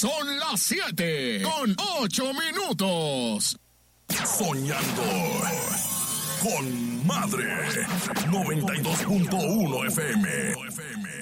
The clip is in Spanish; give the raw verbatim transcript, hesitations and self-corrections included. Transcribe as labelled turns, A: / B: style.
A: Son las siete con ocho minutos.
B: Soñando con Madre noventa y dos punto uno F M.